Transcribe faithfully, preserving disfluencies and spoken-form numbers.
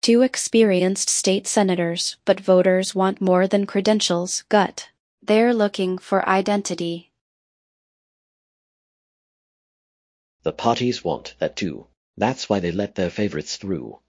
Two experienced state senators, but voters want more than credentials, gut. They're looking for identity. The parties want that too. That's why they let their favorites through.